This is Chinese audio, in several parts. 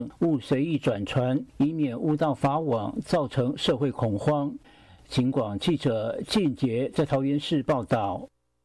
勿随意转传，以免误导法网，造成社会恐慌。警广记者靳杰在桃园市报道。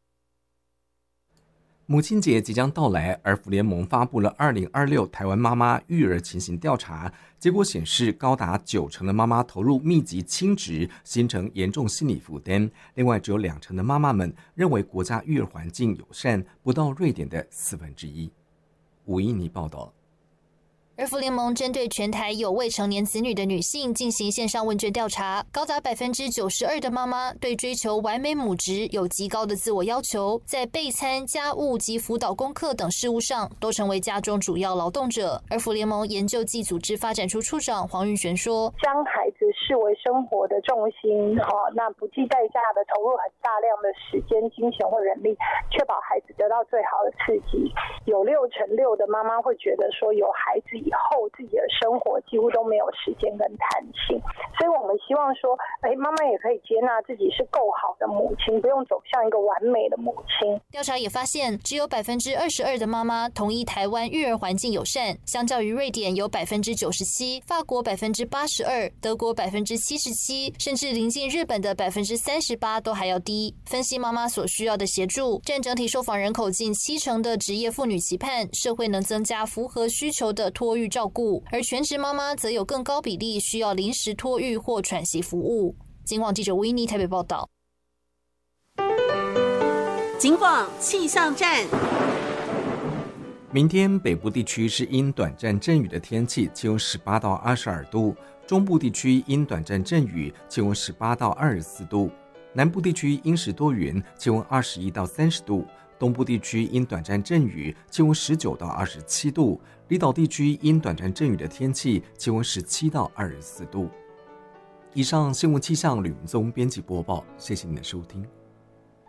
母亲节即将到来，儿福联盟发布了2026台湾妈妈育儿情形调查，结果显示高达90%的妈妈投入密集亲职，形成严重心理负担。另外，只有2%的妈妈们认为国家育儿环境友善，不到瑞典的1/4。吴依妮报道。 儿福联盟针对全台有未成年子女的女性进行线上问卷调查，高达92%的妈妈对追求完美母职有极高的自我要求，在备餐、家务及辅导功课等事务上都成为家中主要劳动者。儿福联盟研究暨组织发展处处长黄玉璇说：“ 将孩子视为生活的重心，那不计代价的投入很大量的时间、金钱或人力，确保孩子得到最好的刺激。有6%的妈妈会觉得说，有孩子以后自己的生活几乎都没有时间跟弹性，所以我们希望说，妈妈也可以接纳自己是够好的母亲，不用走向一个完美的母亲。” 调查也发现，只有22%的妈妈同意台湾育儿环境友善，相较于瑞典有97%，法国82%，德国77%，甚至邻近日本的38%都还要低。分析妈妈所需要的协助，占整体受访人口近70%的职业妇女期盼社会能增加符合需求的托育照顾，而全职妈妈则有更高比例需要临时托育或喘息服务。警广记者吴依妮台北报道。 警广气象站。 明天北部地区是因短暂阵雨的天气，气温18到22度；中部地区因短暂阵雨，气温18到24度；南部地区因时多云，气温21到30度；东部地区因短暂阵雨，气温19到27度；离岛地区因短暂阵雨的天气，气温17到24度。以上新闻气象吕明宗编辑播报，谢谢您的收听。